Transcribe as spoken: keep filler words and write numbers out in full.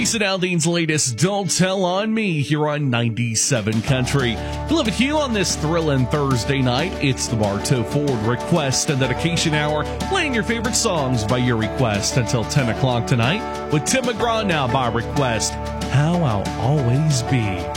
Jason Aldean's latest Don't Tell on Me here on ninety-seven Country. To live with you on this thrilling Thursday night, it's the Bartow Ford Request and Dedication Hour, playing your favorite songs by your request until ten o'clock tonight with Tim McGraw now by request. How I'll Always Be.